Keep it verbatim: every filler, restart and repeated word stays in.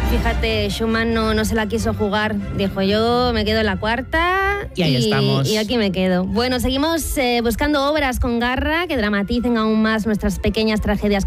Fíjate, Schumann no, no se la quiso jugar. Dijo, yo me quedo en la cuarta y ahí estamos. Y aquí me quedo. Bueno, seguimos eh, buscando obras con garra que dramaticen aún más nuestras pequeñas tragedias